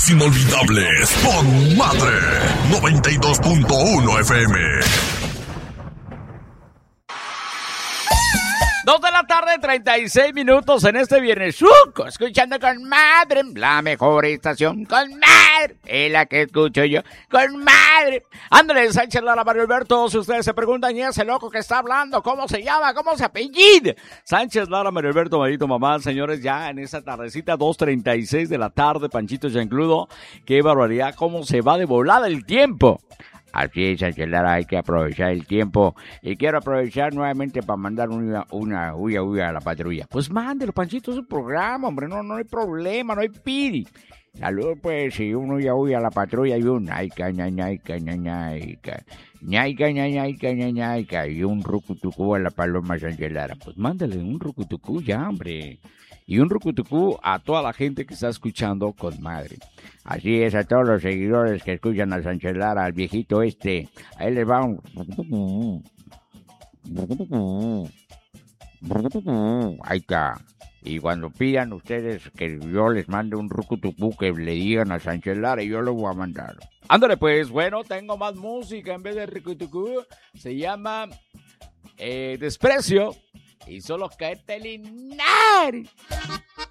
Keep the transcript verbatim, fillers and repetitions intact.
más inolvidables con Madre noventa y dos punto uno F M. Dos de la tarde, treinta y seis minutos en este viernes suco, escuchando con Madre, la mejor estación, con Madre, es la que escucho yo, con Madre. Ándale, Sánchez Lara, Mario Alberto, si ustedes se preguntan, ¿y ese loco que está hablando? ¿Cómo se llama? ¿Cómo se apellida? Sánchez Lara, Mario Alberto, Marito, mamá, señores, ya en esta tardecita, dos treinta y seis de la tarde, Panchito Chancludo, qué barbaridad, cómo se va de volada el tiempo. Así es, Sánchez Lara, hay que aprovechar el tiempo. Y quiero aprovechar nuevamente para mandar una, una huya huya a la patrulla. Pues mándelo, Panchito, es un programa, hombre, no, no hay problema, no hay piri. Saludos, pues, si uno huya huya a la patrulla y un ñaica, ñaica, ñaica, ñaica, ñaica, ñaica, y un rucutucú a la paloma Sánchez Lara. Pues mándale un rucutucú ya, hombre. Y un rucutucú a toda la gente que está escuchando con Madre. Así es, a todos los seguidores que escuchan a Sánchez Lara, al viejito este. A él les va un... Ahí está. Y cuando pidan ustedes que yo les mande un rucutucú, que le digan a Sánchez Lara, y yo lo voy a mandar. Ándale, pues, bueno, tengo más música en vez de rucutucú. Se llama eh, Desprecio. Y solo caerte el Linares.